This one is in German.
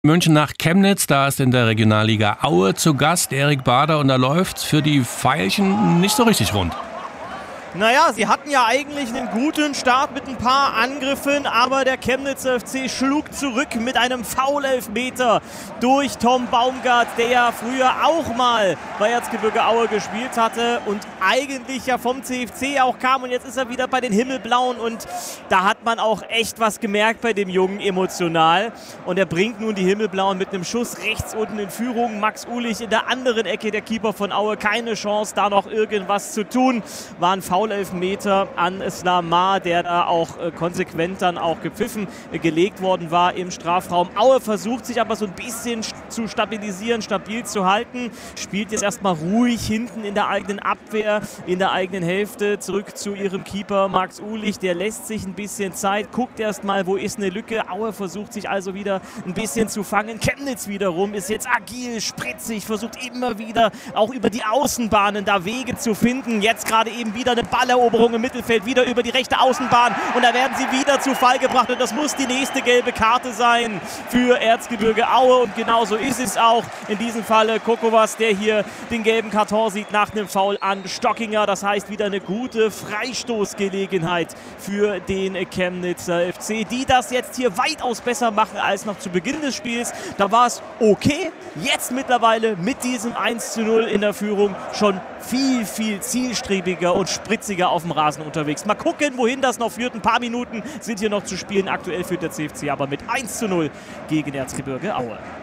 München nach Chemnitz, da ist in der Regionalliga Aue zu Gast Erik Baader und da läuft's für die Veilchen nicht so richtig rund. Naja, sie hatten ja eigentlich einen guten Start mit ein paar Angriffen, aber der Chemnitzer FC schlug zurück mit einem Foul-Elfmeter durch Tom Baumgart, der ja früher auch mal bei Erzgebirge Aue gespielt hatte und eigentlich ja vom CFC auch kam, und jetzt ist er wieder bei den Himmelblauen, und da hat man auch echt was gemerkt bei dem Jungen emotional, und er bringt nun die Himmelblauen mit einem Schuss rechts unten in Führung. Max Uhlich in der anderen Ecke, der Keeper von Aue, keine Chance, da noch irgendwas zu tun. War ein Foul-Elfmeter an Slamar, der da auch konsequent dann auch gepfiffen gelegt worden war im Strafraum. Aue versucht sich aber so ein bisschen zu stabilisieren, stabil zu halten, spielt jetzt erstmal ruhig hinten in der eigenen Abwehr, in der eigenen Hälfte, zurück zu ihrem Keeper Max Uhlich, der lässt sich ein bisschen Zeit, guckt erstmal, wo ist eine Lücke. Aue versucht sich also wieder ein bisschen zu fangen. Chemnitz wiederum ist jetzt agil, spritzig, versucht immer wieder auch über die Außenbahnen da Wege zu finden. Jetzt gerade eben wieder eine Balleroberung im Mittelfeld, wieder über die rechte Außenbahn, und da werden sie wieder zu Fall gebracht, und das muss die nächste gelbe Karte sein für Erzgebirge Aue, und genauso ist es auch in diesem Falle. Kokowas, der hier den gelben Karton sieht nach einem Foul an Stockinger, das heißt wieder eine gute Freistoßgelegenheit für den Chemnitzer FC, die das jetzt hier weitaus besser machen als noch zu Beginn des Spiels. Da war es okay, jetzt mittlerweile mit diesem 1:0 in der Führung schon viel, viel zielstrebiger und spritziger auf dem Rasen unterwegs. Mal gucken, wohin das noch führt. Ein paar Minuten sind hier noch zu spielen. Aktuell führt der CFC aber mit 1:0 gegen Erzgebirge Aue.